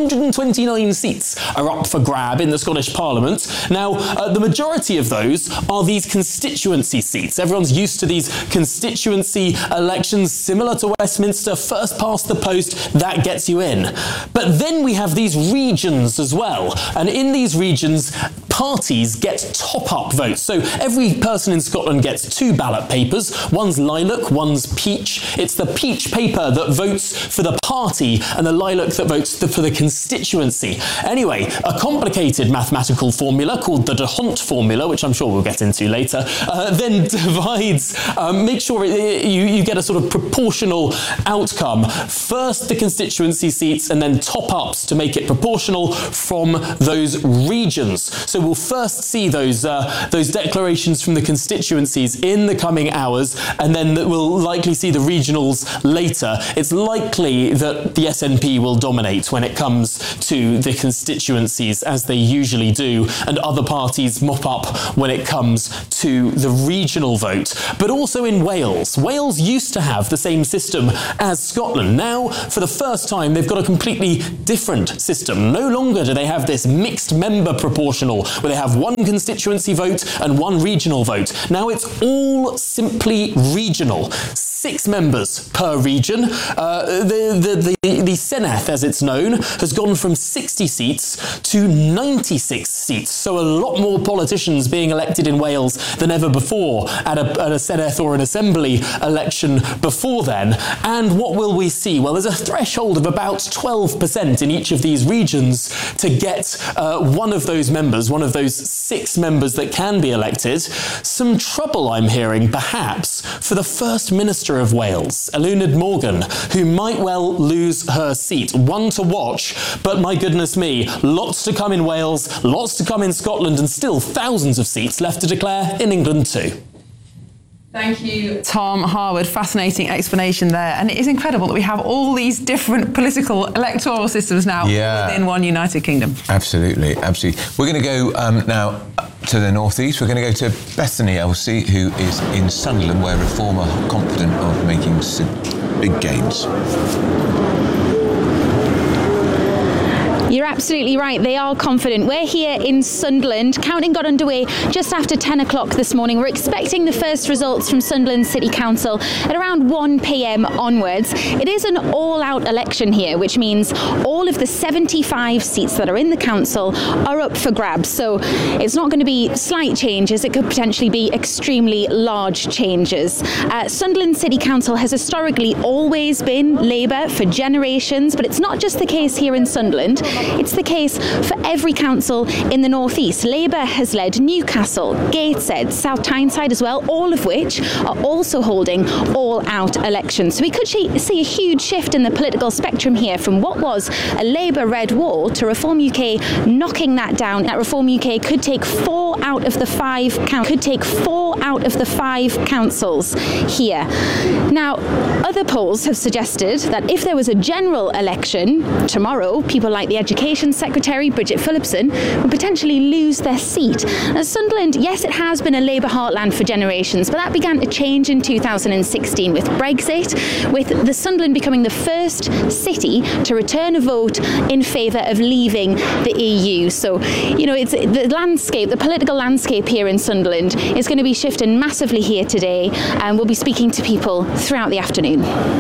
129 seats are up for grab in the Scottish Parliament. Now, the majority of those are these constituency seats. Everyone's used to these constituency elections, similar to Westminster, first past the post, that gets you win. But then we have these regions as well. And in these regions, parties get top-up votes. So every person in Scotland gets 2 ballot papers. One's lilac, one's peach. It's the peach paper that votes for the party and the lilac that votes for the constituency. Anyway, a complicated mathematical formula called the d'Hondt formula, which I'm sure we'll get into later, then divides, make sure you get a sort of proportional outcome. First the constituency seats and then top-ups to make it proportional from those regions. So we'll first see those declarations from the constituencies in the coming hours, and then we'll likely see the regionals later. It's likely that the SNP will dominate when it comes to the constituencies, as they usually do, and other parties mop up when it comes to the regional vote. But also in Wales. Wales used to have the same system as Scotland. Now, for the first time, they've got a completely different system. No longer do they have this mixed member proportional, where they have 1 constituency vote and 1 regional vote. Now it's all simply regional. 6 members per region. The Senedd, as it's known, has gone from 60 seats to 96 seats. So a lot more politicians being elected in Wales than ever before at a Senedd or an Assembly election before then. And what will we see? Well, there's a threshold of about 12% in each of these regions to get one of those members, one of those 6 members that can be elected. Some trouble, I'm hearing, perhaps, for the First Minister of Wales, Eluned Morgan, who might well lose her seat. One to watch, but my goodness me, lots to come in Wales, lots to come in Scotland, and still thousands of seats left to declare in England too. Thank you, Tom Harwood. Fascinating explanation there. And it is incredible that we have all these different political electoral systems now within one United Kingdom. Absolutely, absolutely. We're going to go now to the northeast. We're going to go to Bethany Elsey, who is in Sunderland, where Reform are confident of making some big gains. You're absolutely right. They are confident. We're here in Sunderland. Counting got underway just after 10 o'clock this morning. We're expecting the first results from Sunderland City Council at around 1 p.m. onwards. It is an all-out election here, which means all of the 75 seats that are in the council are up for grabs. So it's not going to be slight changes. It could potentially be extremely large changes. Sunderland City Council has historically always been Labour for generations, but it's not just the case here in Sunderland. It's the case for every council in the North East. Labour has led Newcastle, Gateshead, South Tyneside as well, all of which are also holding all-out elections. So we could see a huge shift in the political spectrum here from what was a Labour red wall to Reform UK knocking that down. That Reform UK could take 4 out of the 5 councils here. Now, other polls have suggested that if there was a general election tomorrow, people like the Education Secretary, Bridget Phillipson, would potentially lose their seat. Now, Sunderland, yes, it has been a Labour heartland for generations, but that began to change in 2016 with Brexit, with the Sunderland becoming the first city to return a vote in favour of leaving the EU. So, you know, it's the landscape, the political landscape here in Sunderland is going to be shifting massively here today, and we'll be speaking to people throughout the afternoon.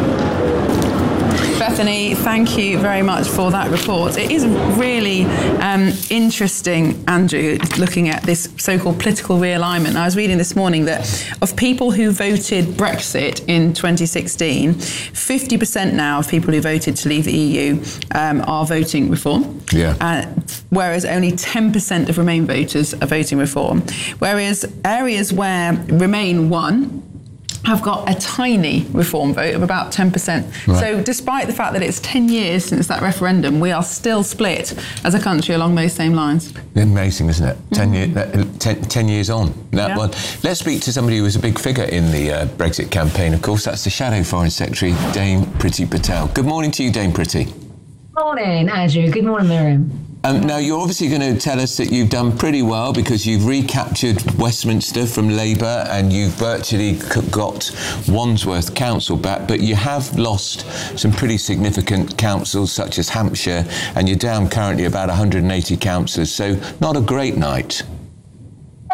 Bethany, thank you very much for that report. It is really interesting, Andrew, looking at this so-called political realignment. I was reading this morning that of people who voted Brexit in 2016, 50% now of people who voted to leave the EU are voting Reform. Yeah. Whereas only 10% of Remain voters are voting Reform. Whereas areas where Remain won have got a tiny Reform vote of about 10%. Right. So despite the fact that it's 10 years since that referendum, we are still split as a country along those same lines. Amazing, isn't it? 10 years on that one. Let's speak to somebody who was a big figure in the Brexit campaign, of course. That's the Shadow Foreign Secretary, Dame Priti Patel. Good morning to you, Dame Priti. Morning, Andrew. Good morning, Miriam. Now, you're obviously going to tell us that you've done pretty well because you've recaptured Westminster from Labour and you've virtually got Wandsworth Council back, but you have lost some pretty significant councils such as Hampshire, and you're down currently about 180 councillors, so not a great night.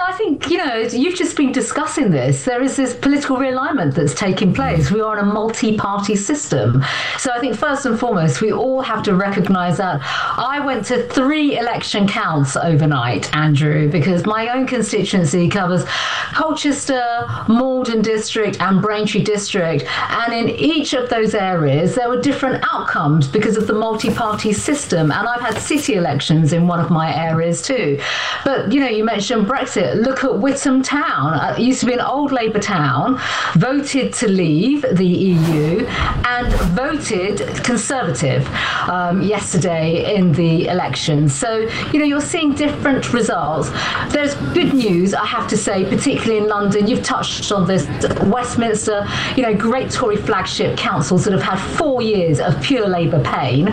I think, you've just been discussing this. There is this political realignment that's taking place. We are in a multi-party system. So I think first and foremost, we all have to recognise that. I went to 3 election counts overnight, Andrew, because my own constituency covers Colchester, Malden District and Braintree District. And in each of those areas, there were different outcomes because of the multi-party system. And I've had city elections in one of my areas too. But, you mentioned Brexit. Look at Whittam Town. It used to be an old Labour town, voted to leave the EU and voted Conservative yesterday in the election. So, you're seeing different results. There's good news, I have to say, particularly in London. You've touched on this. Westminster, great Tory flagship councils that have had 4 years of pure Labour pain.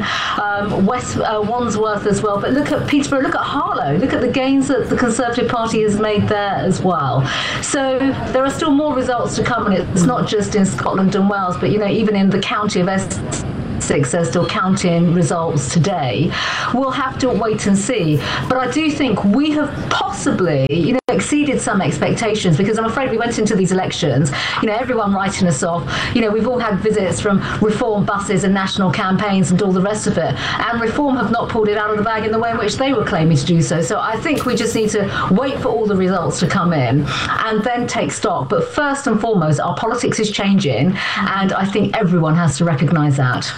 Wandsworth as well. But look at Peterborough, look at Harlow, look at the gains that the Conservative Party has made there as well. So there are still more results to come, and it's not just in Scotland and Wales, but even in the county of Essex, they're still counting results today. We'll have to wait and see. But I do think we have possibly, exceeded some expectations, because I'm afraid we went into these elections, everyone writing us off. We've all had visits from Reform buses and national campaigns and all the rest of it. And Reform have not pulled it out of the bag in the way in which they were claiming to do so. So I think we just need to wait for all the results to come in and then take stock. But first and foremost, our politics is changing, and I think everyone has to recognise that.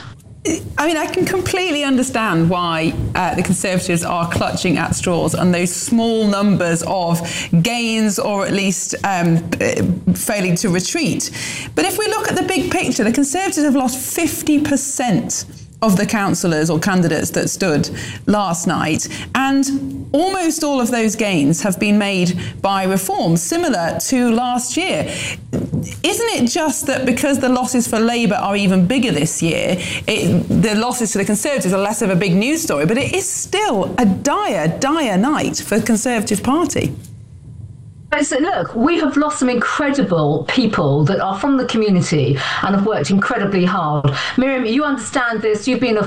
I can completely understand why the Conservatives are clutching at straws and those small numbers of gains, or at least failing to retreat. But if we look at the big picture, the Conservatives have lost 50% of the councillors or candidates that stood last night, and almost all of those gains have been made by Reform, similar to last year. Isn't it just that because the losses for Labour are even bigger this year, the losses to the Conservatives are less of a big news story, but it is still a dire night for the Conservative Party? So look, we have lost some incredible people that are from the community and have worked incredibly hard. Miriam, you understand this. You've been an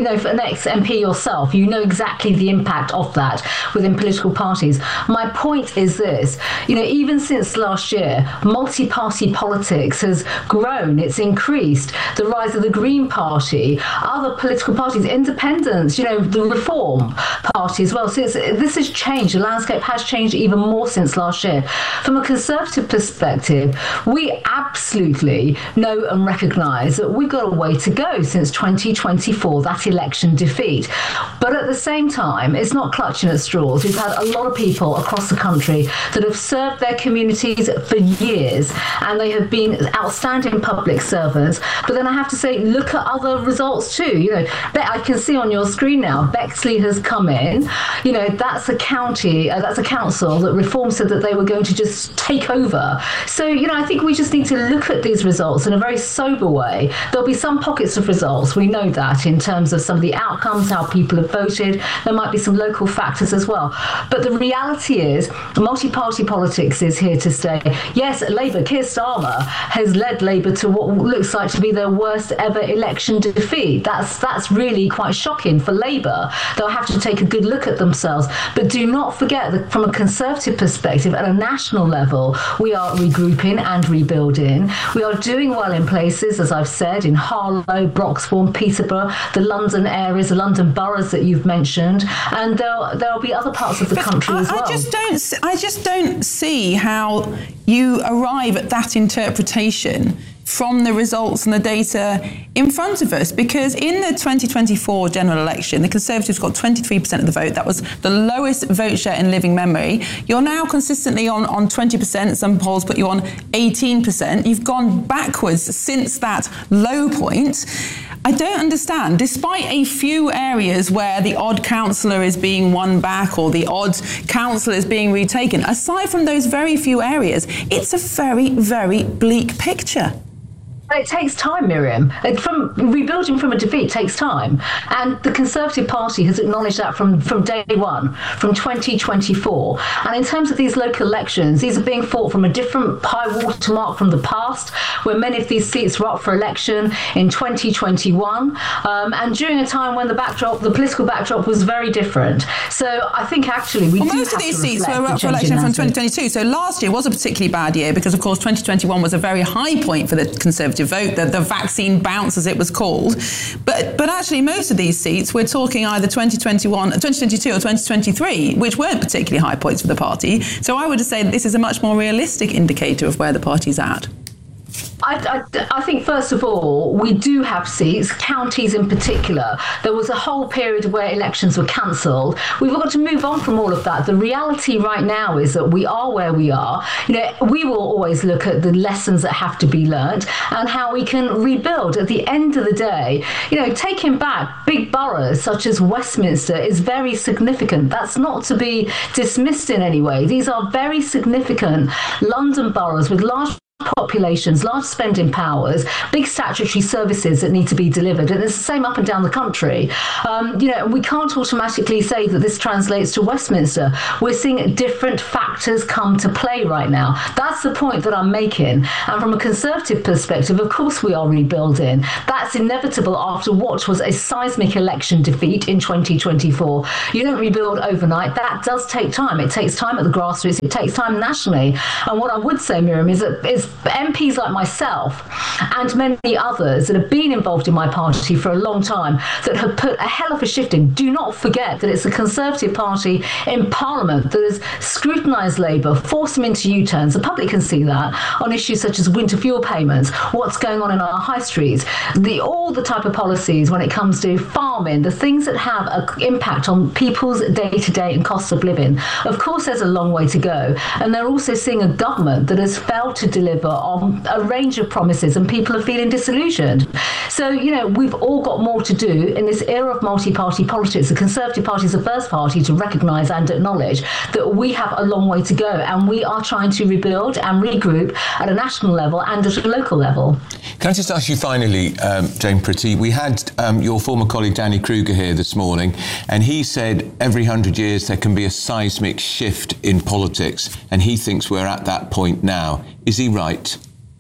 ex-MP yourself. You know exactly the impact of that within political parties. My point is this, even since last year, multi-party politics has grown. It's increased. The rise of the Green Party, other political parties, independents, the Reform Party as well. So this has changed. The landscape has changed even more since last year. From a Conservative perspective, we absolutely know and recognise that we've got a way to go since 2024, that election defeat. But at the same time, it's not clutching at straws. We've had a lot of people across the country that have served their communities for years, and they have been outstanding public servants. But then I have to say, look at other results too. I can see on your screen now, Bexley has come in. That's a county, that's a council that Reform said that they were going to just take over. So, I think we just need to look at these results in a very sober way. There'll be some pockets of results. We know that in terms of some of the outcomes, how people have voted. There might be some local factors as well. But the reality is, multi-party politics is here to stay. Yes, Labour, Keir Starmer has led Labour to what looks like to be their worst ever election defeat. That's really quite shocking for Labour. They'll have to take a good look at themselves. But do not forget that from a Conservative perspective, at a national level, we are regrouping and rebuilding. We are doing well in places, as I've said, in Harlow, Broxbourne, Peterborough, the London areas, the London boroughs that you've mentioned, and there'll be other parts of the country as well. I just don't see how you arrive at that interpretation from the results and the data in front of us, because in the 2024 general election, the Conservatives got 23% of the vote. That was the lowest vote share in living memory. You're now consistently on 20%. Some polls put you on 18%. You've gone backwards since that low point. I don't understand. Despite a few areas where the odd councillor is being won back or the odd councillor is being retaken, aside from those very few areas, it's a very, very bleak picture. It takes time, Miriam. From rebuilding from a defeat takes time, and the Conservative Party has acknowledged that from day one, from 2024. And in terms of these local elections, these are being fought from a different high watermark from the past, where many of these seats were up for election in 2021, and during a time when the political backdrop was very different. So I think actually we do have most of these seats were up for the election from 2022. So last year was a particularly bad year because, of course, 2021 was a very high point for the Conservative vote, the vaccine bounce, as it was called. But actually, most of these seats, we're talking either 2022 or 2023, which weren't particularly high points for the party. So I would say that this is a much more realistic indicator of where the party's at. I think, first of all, we do have seats, counties in particular. There was a whole period where elections were cancelled. We've got to move on from all of that. The reality right now is that we are where we are. We will always look at the lessons that have to be learnt and how we can rebuild. At the end of the day, taking back big boroughs such as Westminster is very significant. That's not to be dismissed in any way. These are very significant London boroughs with large populations, large spending powers, big statutory services that need to be delivered, and it's the same up and down the country. We can't automatically say that this translates to Westminster. We're seeing different factors come to play right now. That's the point that I'm making. And from a Conservative perspective, of course we are rebuilding. That's inevitable after what was a seismic election defeat in 2024. You don't rebuild overnight. That does take time. It takes time at the grassroots. It takes time nationally. And what I would say, Miriam, is that MPs like myself and many others that have been involved in my party for a long time that have put a hell of a shift in. Do not forget that it's the Conservative Party in Parliament that has scrutinised Labour, forced them into U-turns. The public can see that on issues such as winter fuel payments, what's going on in our high streets, all the type of policies when it comes to farming, the things that have an impact on people's day-to-day and costs of living. Of course, there's a long way to go. And they're also seeing a government that has failed to deliver on a range of promises, and people are feeling disillusioned. So, we've all got more to do in this era of multi-party politics. The Conservative Party is the first party to recognise and acknowledge that we have a long way to go, and we are trying to rebuild and regroup at a national level and at a local level. Can I just ask you finally, Jane Pretty, we had your former colleague Danny Kruger here this morning, and he said every 100 years there can be a seismic shift in politics, and he thinks we're at that point now. Is he right?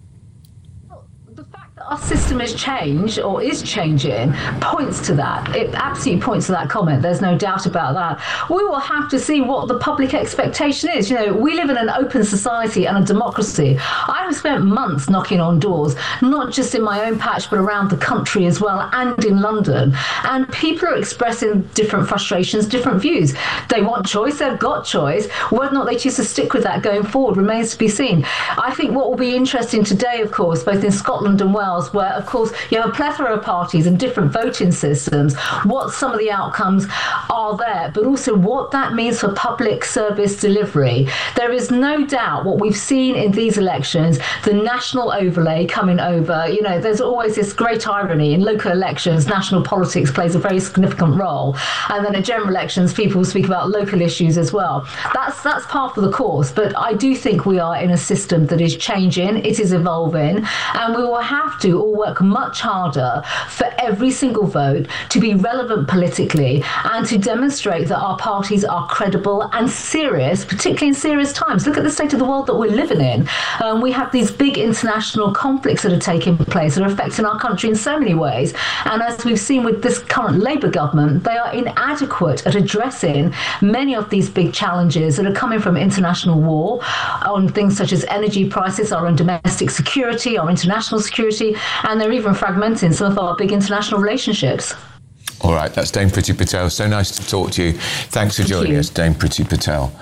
Our system has changed or is changing points to that. It absolutely points to that comment. There's no doubt about that. We will have to see what the public expectation is. We live in an open society and a democracy. I have spent months knocking on doors, not just in my own patch, but around the country as well, and in London. And people are expressing different frustrations, different views. They want choice, they've got choice. Whether or not they choose to stick with that going forward remains to be seen. I think what will be interesting today, of course, both in Scotland and Wales, where, of course, you have a plethora of parties and different voting systems, what some of the outcomes are there, but also what that means for public service delivery. There is no doubt what we've seen in these elections, the national overlay coming over. There's always this great irony. In local elections, national politics plays a very significant role. And then at general elections, people will speak about local issues as well. That's part of the course. But I do think we are in a system that is changing, it is evolving, and we will have to all work much harder for every single vote to be relevant politically and to demonstrate that our parties are credible and serious, particularly in serious times. Look at the state of the world that we're living in. We have these big international conflicts that are taking place that are affecting our country in so many ways. And as we've seen with this current Labour government, they are inadequate at addressing many of these big challenges that are coming from international war on things such as energy prices, our own domestic security, our international security, and they're even fragmenting some of our big international relationships. All right, that's Dame Priti Patel. So nice to talk to you. Thanks for joining us, Dame Priti Patel.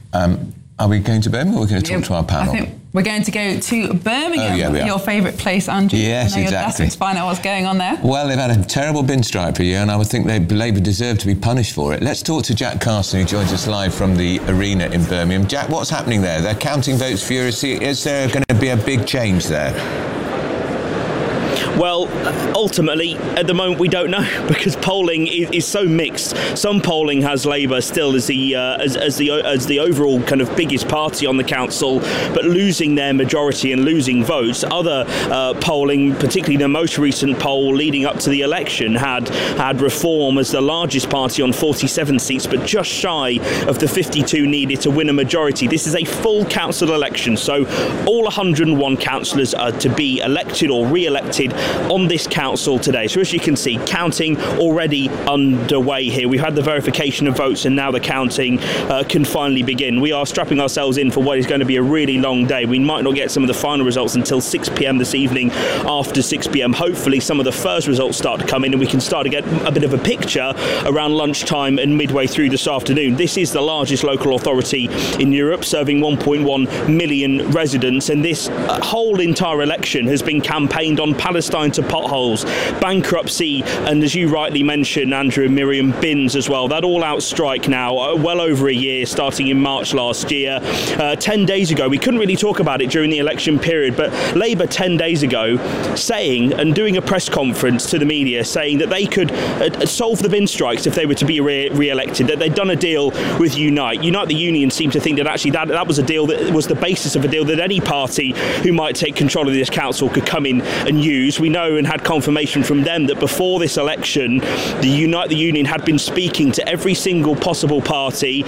Are we going to Birmingham, or are we going to talk to our panel? I think we're going to go to Birmingham, your favourite place, Andrew. Yes, exactly. You're desperate to find out what's going on there. Well, they've had a terrible bin strike for a year, and I would think Labour deserve to be punished for it. Let's talk to Jack Carson, who joins us live from the arena in Birmingham. Jack, what's happening there? They're counting votes furiously. Is there going to be a big change there? Well, ultimately, at the moment, we don't know because polling is so mixed. Some polling has Labour still as the overall kind of biggest party on the council, but losing their majority and losing votes. Other polling, particularly the most recent poll leading up to the election, had Reform as the largest party on 47 seats, but just shy of the 52 needed to win a majority. This is a full council election, so all 101 councillors are to be elected or re-elected on this council today. So as you can see, counting already underway here. We've had the verification of votes and now the counting can finally begin. We are strapping ourselves in for what is going to be a really long day. We might not get some of the final results until 6 p.m. this evening. After 6 p.m, hopefully some of the first results start to come in and we can start to get a bit of a picture around lunchtime and midway through this afternoon. This is the largest local authority in Europe, serving 1.1 million residents, and this whole entire election has been campaigned on Palestine to potholes, bankruptcy, and as you rightly mentioned, Andrew and Miriam, bins as well. That all-out strike now, well over a year, starting in March last year. 10 days ago, we couldn't really talk about it during the election period, but Labour 10 days ago saying and doing a press conference to the media saying that they could solve the bin strikes if they were to be re-elected, that they'd done a deal with Unite. Unite the Union seemed to think that actually that was a deal that was the basis of a deal that any party who might take control of this council could come in and use. We know and had confirmation from them that before this election, the Unite the Union had been speaking to every single possible party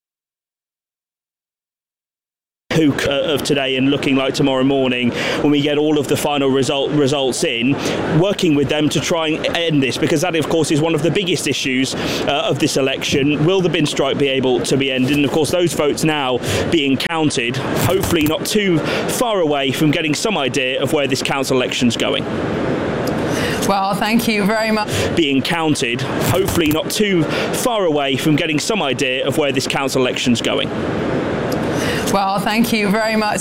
of today and looking like tomorrow morning when we get all of the final results in, working with them to try and end this, because that of course is one of the biggest issues of this election. Will the bin strike be able to be ended? And of course those votes now being counted, hopefully not too far away from getting some idea of where this council election's going. Well, thank you very much. Being counted, hopefully not too far away from getting some idea of where this council election's going. Well, thank you very much.